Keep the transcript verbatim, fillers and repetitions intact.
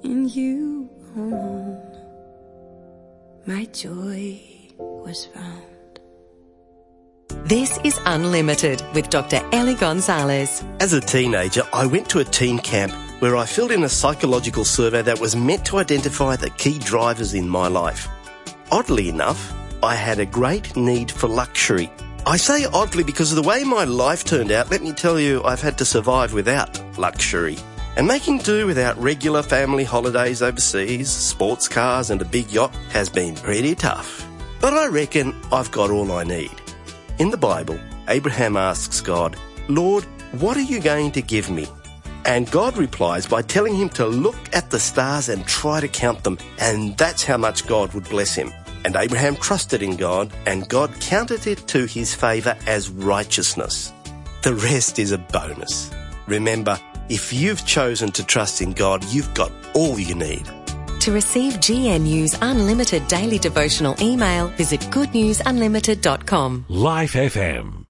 in you alone, my joy was found. This is Unlimited with Doctor Ellie Gonzalez. As a teenager, I went to a teen camp where I filled in a psychological survey that was meant to identify the key drivers in my life. Oddly enough, I had a great need for luxury. I say oddly because of the way my life turned out. Let me tell you, I've had to survive without luxury. And making do without regular family holidays overseas, sports cars and a big yacht has been pretty tough. But I reckon I've got all I need. In the Bible, Abraham asks God, "Lord, what are you going to give me?" And God replies by telling him to look at the stars and try to count them, and that's how much God would bless him. And Abraham trusted in God, and God counted it to his favour as righteousness. The rest is a bonus. Remember, if you've chosen to trust in God, you've got all you need. To receive G N U's unlimited daily devotional email, visit good news unlimited dot com. Life F M.